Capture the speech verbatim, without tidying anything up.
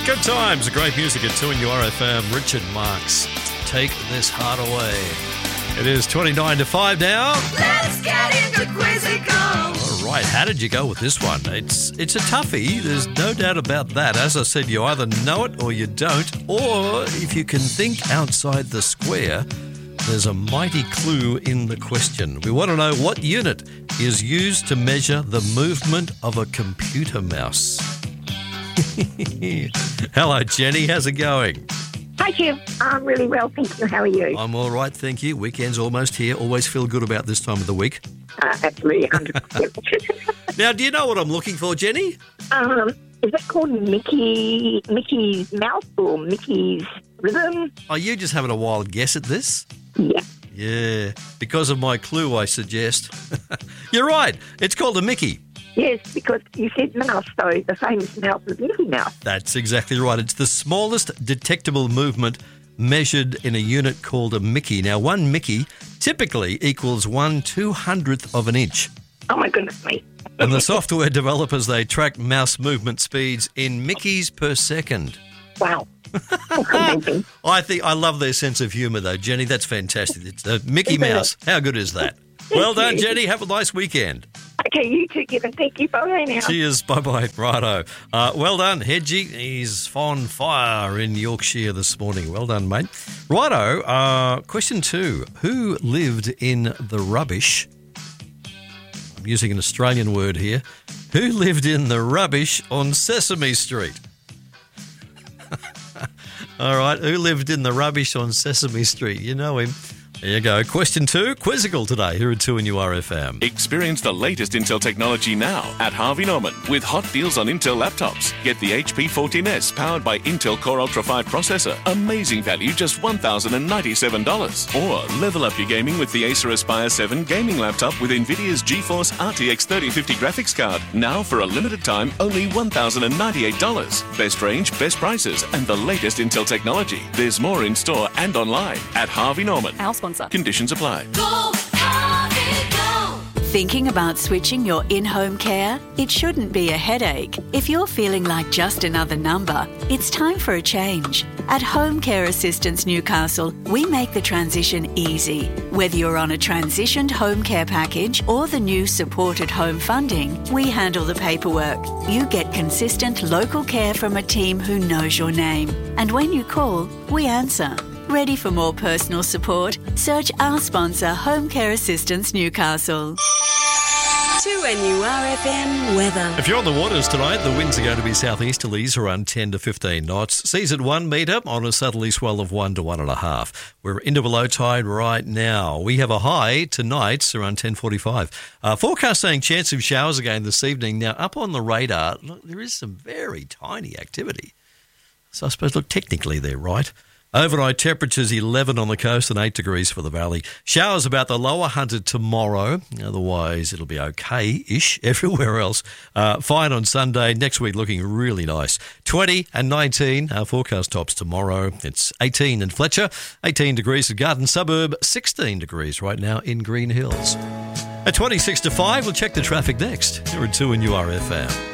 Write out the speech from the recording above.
Good times, great music at two in your R F M. Richard Marx, Take This Heart Away. It is twenty-nine to five now. Let's get into Quizzical. All right, how did you go with this one? It's it's a toughie, there's no doubt about that. As I said, you either know it or you don't, or if you can think outside the square, there's a mighty clue in the question. We want to know what unit is used to measure the movement of a computer mouse. Hello, Jenny. How's it going? Hi, Jim. I'm really well, thank you. How are you? I'm all right, thank you. Weekend's almost here. Always feel good about this time of the week. Uh, absolutely, one hundred percent. Now, do you know what I'm looking for, Jenny? um, is it called Mickey Mickey's Mouse or Mickey's Rhythm? Are you just having a wild guess at this? Yeah. Yeah. Because of my clue, I suggest. You're right. It's called a Mickey. Yes, because you said mouse, so the famous mouse is Mickey Mouse. That's exactly right. It's the smallest detectable movement measured in a unit called a Mickey. Now, one Mickey typically equals one two-hundredth of an inch. Oh, my goodness me. And the software developers, they track mouse movement speeds in Mickeys per second. Wow. I think I love their sense of humour, though, Jenny. That's fantastic. It's a Mickey Mouse. How good is that? Well done, Jenny. Have a nice weekend. Okay, you too, Kevin. Thank you. Bye now. Cheers. Bye-bye. Righto. Uh, well done, Hedgie. He's on fire in Yorkshire this morning. Well done, mate. Righto. Uh, question two. Who lived in the rubbish? I'm using an Australian word here. Who lived in the rubbish on Sesame Street? All right. Who lived in the rubbish on Sesame Street? You know him. There you go. Question two, Quizzical today here at two in your R F M. Experience the latest Intel technology now at Harvey Norman with hot deals on Intel laptops. Get the H P fourteen S powered by Intel Core Ultra five processor. Amazing value, just one thousand ninety-seven dollars. Or level up your gaming with the Acer Aspire seven gaming laptop with NVIDIA's GeForce R T X thirty fifty graphics card. Now for a limited time, only one thousand ninety-eight dollars. Best range, best prices, and the latest Intel technology. There's more in store and online at Harvey Norman. Our sponsor. Conditions apply. Go, Harvey, go. Thinking about switching your in-home care? It shouldn't be a headache. If you're feeling like just another number, it's time for a change. At Home Care Assistance Newcastle, we make the transition easy. Whether you're on a transitioned home care package or the new supported home funding, we handle the paperwork. You get consistent local care from a team who knows your name. And when you call, we answer. Ready for more personal support? Search our sponsor, Home Care Assistance Newcastle. two N U R F M weather. If you're on the waters tonight, the winds are going to be southeasterlies around ten to fifteen knots. Seas at one metre on a southerly swell of one to one and a half. We're into a low tide right now. We have a high tonight around ten forty-five. Uh, forecast saying chance of showers again this evening. Now, up on the radar, look, there is some very tiny activity. So I suppose, look, technically they're right. Overnight temperatures eleven on the coast and eight degrees for the valley. Showers about the lower Hunter tomorrow. Otherwise, it'll be okay-ish everywhere else. Uh, fine on Sunday. Next week looking really nice. twenty and nineteen. Our forecast tops tomorrow. It's eighteen in Fletcher, eighteen degrees at Garden Suburb, sixteen degrees right now in Green Hills. At twenty-six to five, we'll check the traffic next. Here at two in U R F M.